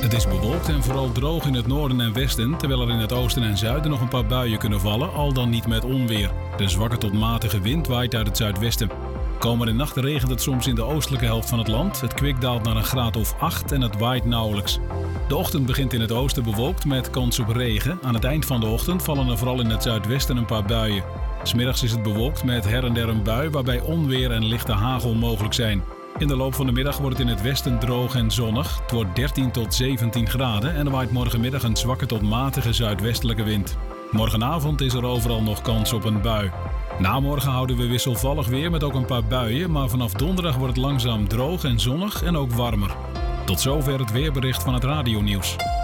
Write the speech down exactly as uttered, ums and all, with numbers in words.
Het is bewolkt en vooral droog in het noorden en westen, terwijl er in het oosten en zuiden nog een paar buien kunnen vallen, al dan niet met onweer. De zwakke tot matige wind waait uit het zuidwesten. Komende nacht regent het soms in de oostelijke helft van het land. Het kwik daalt naar een graad of acht en het waait nauwelijks. De ochtend begint in het oosten bewolkt met kans op regen. Aan het eind van de ochtend vallen er vooral in het zuidwesten een paar buien. 'S Middags is het bewolkt met her en der een bui waarbij onweer en lichte hagel mogelijk zijn. In de loop van de middag wordt het in het westen droog en zonnig. Het wordt dertien tot zeventien graden en er waait morgenmiddag een zwakke tot matige zuidwestelijke wind. Morgenavond is er overal nog kans op een bui. Na morgen houden we wisselvallig weer met ook een paar buien, maar vanaf donderdag wordt het langzaam droog en zonnig en ook warmer. Tot zover het weerbericht van het radionieuws.